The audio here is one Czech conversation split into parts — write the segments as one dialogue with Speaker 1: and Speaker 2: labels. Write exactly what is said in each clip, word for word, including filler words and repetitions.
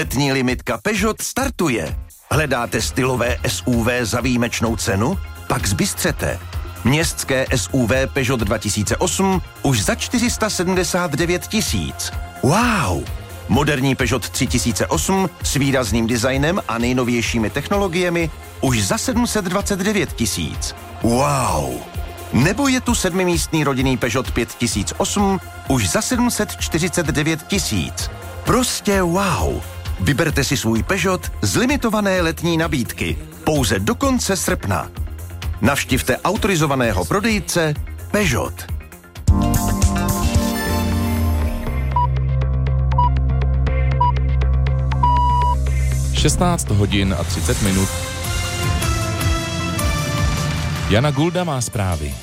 Speaker 1: Letní limitka Peugeot startuje. Hledáte stylové S U V za výjimečnou cenu? Pak zbystřete. Městské S U V Peugeot dva tisíce osm už za čtyři sta sedmdesát devět tisíc. Wow! Moderní Peugeot tři tisíce osm s výrazným designem a nejnovějšími technologiemi už za sedm set dvacet devět tisíc. Wow! Nebo je tu sedmimístný rodinný Peugeot pět tisíc osm už za sedm set čtyřicet devět tisíc. Prostě wow! Vyberte si svůj Peugeot z limitované letní nabídky pouze do konce srpna. Navštivte autorizovaného prodejce Peugeot.
Speaker 2: šestnáct hodin a třicet minut. Jana Gulda má zprávy.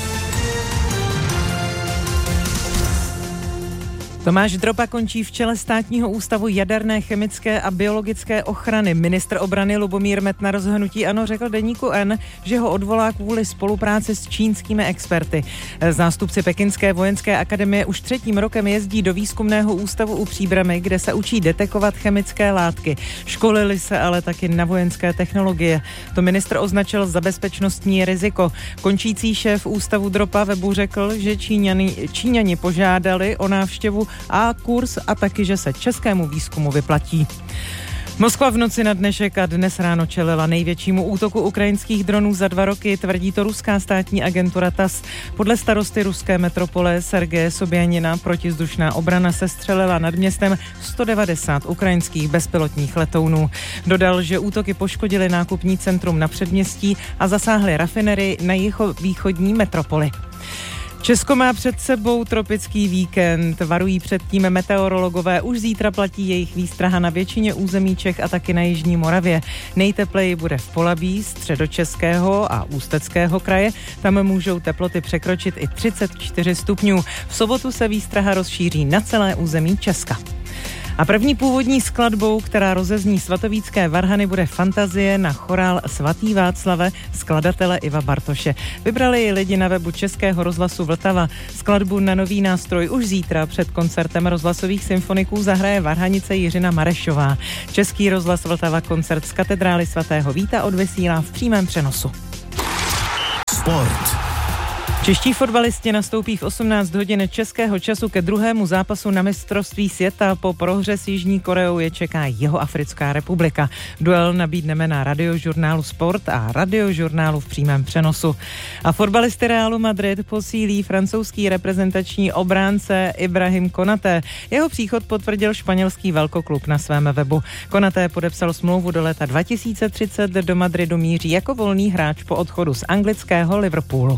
Speaker 3: Tomáš Dropa končí v čele Státního ústavu jaderné, chemické a biologické ochrany. Ministr obrany Lubomír Metnar z hnutí ANO řekl deníku N, že ho odvolá kvůli spolupráci s čínskými experty. Zástupci Pekinské vojenské akademie už třetím rokem jezdí do výzkumného ústavu u Příbrami, kde se učí detekovat chemické látky. Školili se ale taky na vojenské technologie. To ministr označil za bezpečnostní riziko. Končící šéf ústavu Dropa webu řekl, že Číňani, Číňani požádali o návštěvu a kurz a taky, že se českému výzkumu vyplatí. Moskva v noci na dnešek a dnes ráno čelila největšímu útoku ukrajinských dronů za dva roky, tvrdí to ruská státní agentura T A S. Podle starosty ruské metropole Sergeje Sobjanina protivzdušná obrana sestřelila nad městem sto devadesát ukrajinských bezpilotních letounů. Dodal, že útoky poškodily nákupní centrum na předměstí a zasáhly rafinerii na jihovýchodní metropoli. Česko má před sebou tropický víkend, varují před tím meteorologové, už zítra platí jejich výstraha na většině území Čech a taky na jižní Moravě. Nejtepleji bude v Polabí, Středočeského a Ústeckého kraje, tam můžou teploty překročit i třicet čtyři stupňů. V sobotu se výstraha rozšíří na celé území Česka. A první původní skladbou, která rozezní svatovícké varhany, bude Fantazie na chorál Svatý Václave skladatele Iva Bartoše. Vybrali ji lidi na webu Českého rozhlasu Vltava. Skladbu na nový nástroj už zítra před koncertem rozhlasových symfoniků zahraje varhanice Jiřina Marešová. Český rozhlas Vltava koncert z katedrály svatého Víta odvysílá v přímém přenosu.
Speaker 1: Sport.
Speaker 3: Čeští fotbalisti nastoupí v osmnáct hodin českého času ke druhému zápasu na mistrovství světa. Po prohře s Jižní Koreou je čeká Jihoafrická republika. Duel nabídneme na radiožurnálu Sport a radiožurnálu v přímém přenosu. A fotbalisty Realu Madrid posílí francouzský reprezentační obránce Ibrahim Konaté. Jeho příchod potvrdil španělský velkoklub na svém webu. Konaté podepsal smlouvu do léta dva tisíce třicet, do Madridu míří jako volný hráč po odchodu z anglického Liverpoolu.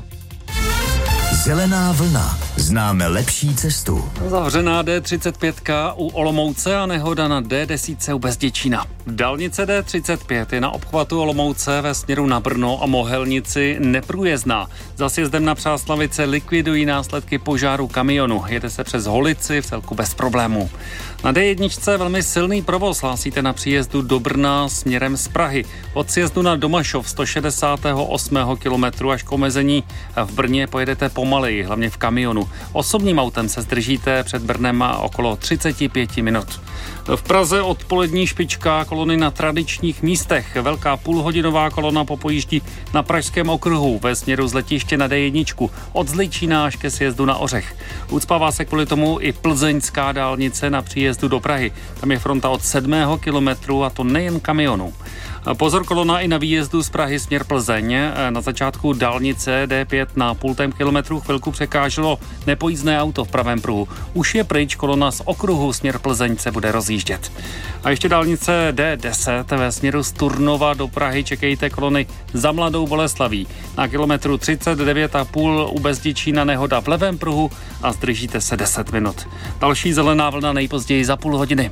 Speaker 4: Zelená vlna. Známe lepší cestu.
Speaker 5: Zavřená D třicet pět u Olomouce a nehoda na D deset u Bezděčína. Dálnice D třicet pět je na obchvatu Olomouce ve směru na Brno a Mohelnici neprůjezdná. Za sjezdem na Přáslavice likvidují následky požáru kamionu. Jede se přes Holici vcelku bez problémů. Na D jedna velmi silný provoz hlásíte na příjezdu do Brna směrem z Prahy. Od sjezdu na Domašov sto šedesát osm kilometrů až k omezení v Brně pojedete pomaleji, hlavně v kamionu. Osobním autem se zdržíte před Brnem okolo třicet pět minut. V Praze odpolední špička, kolony na tradičních místech. Velká půlhodinová kolona popojíždí na Pražském okruhu ve směru z letiště na D jedna od Zličína až ke sjezdu na Ořech. Ucpává se kvůli tomu i plzeňská dálnice na příjezdu do Prahy. Tam je fronta od sedmého kilometru a to nejen kamionů. Pozor, kolona i na výjezdu z Prahy směr Plzeň. Na začátku dálnice D pět na půltém kilometru chvilku překáželo nepojízdné auto v pravém pruhu. Už je pryč, kolona z okruhu směr Plzeň se bude rozjíždět. A ještě dálnice D deset ve směru z Turnova do Prahy čekejte kolony za Mladou Boleslaví. Na kilometru třicet devět a půl u Bezděčína nehoda v levém pruhu a zdržíte se deset minut. Další zelená vlna nejpozději za půl hodiny.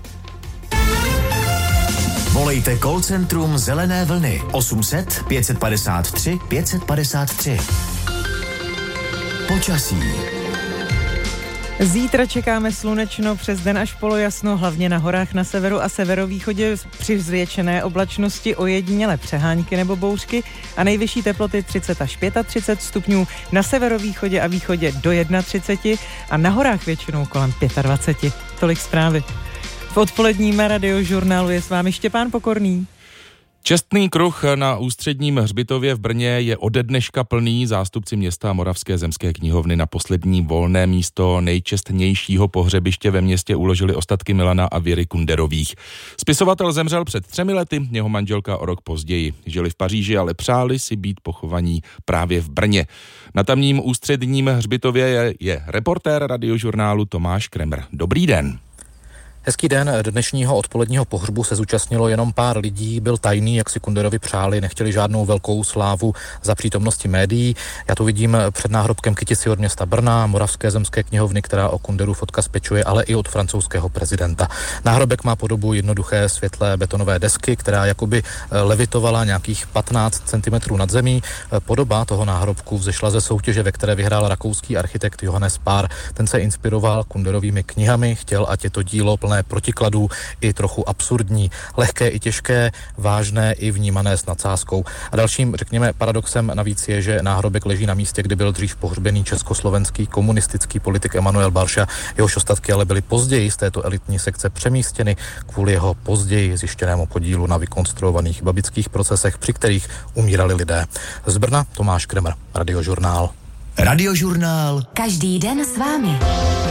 Speaker 4: Volejte call centrum Zelené vlny osm set pět padesát tři pět padesát tři. Počasí.
Speaker 3: Zítra čekáme slunečno přes den až polojasno, hlavně na horách na severu a severovýchodě při zvětšené oblačnosti ojedinělé přehánky nebo bouřky a nejvyšší teploty třicet až třicet pět stupňů, na severovýchodě a východě do třicet jedna a na horách většinou kolem dvacet pět. Tolik zprávy. V odpoledním radiožurnálu je s vámi Štěpán Pokorný.
Speaker 2: Čestný kruh na Ústředním hřbitově v Brně je ode dneška plný. Zástupci města a Moravské zemské knihovny na poslední volné místo nejčestnějšího pohřebiště ve městě uložili ostatky Milana a Věry Kunderových. Spisovatel zemřel před třemi lety, jeho manželka o rok později. Žili v Paříži, ale přáli si být pochovaní právě v Brně. Na tamním Ústředním hřbitově je, je reportér radiožurnálu Tomáš Kremer. Dobrý den.
Speaker 6: Hezký den. Dnešního odpoledního pohřbu se zúčastnilo jenom pár lidí, byl tajný, jak si Kunderovi přáli, nechtěli žádnou velkou slávu za přítomnosti médií. Já tu vidím před náhrobkem kytici od města Brna, Moravské zemské knihovny, která o Kunderův odkaz pečuje, ale i od francouzského prezidenta. Náhrobek má podobu jednoduché světlé betonové desky, která jakoby levitovala nějakých patnáct centimetrů nad zemí. Podoba toho náhrobku vzešla ze soutěže, ve které vyhrál rakouský architekt Johannes Paar. Ten se inspiroval Kunderovými knihami, chtěl, ať je to dílo plné protikladů i trochu absurdní, lehké i těžké, vážné i vnímané s nadsázkou. A dalším, řekněme, paradoxem navíc je, že náhrobek leží na místě, kde byl dřív pohřbený československý komunistický politik Emanuel Barša. Jehož ostatky ale byly později z této elitní sekce přemístěny kvůli jeho později zjištěnému podílu na vykonstruovaných babických procesech, při kterých umírali lidé. Z Brna Tomáš Kremer, Radiožurnál.
Speaker 4: Radiožurnál.
Speaker 7: Každý den s vámi.